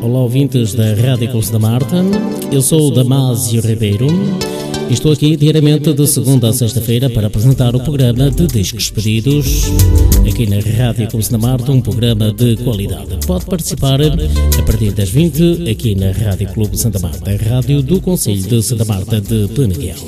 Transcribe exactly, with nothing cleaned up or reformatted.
olá ouvintes da Rádio Clube da Marta. Eu sou o Damásio Ribeiro e estou aqui diariamente de segunda a sexta-feira para apresentar o programa de discos pedidos aqui na Rádio Clube da Marta, um programa de qualidade. Pode participar a partir das vinte aqui na Rádio Clube Santa Marta, a rádio do Concelho de Santa Marta de Peneguel.